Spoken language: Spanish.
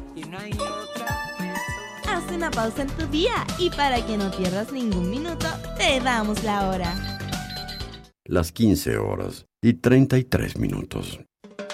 Haz una pausa en tu día y para que no pierdas ningún minuto, te damos la hora. Las 15:33.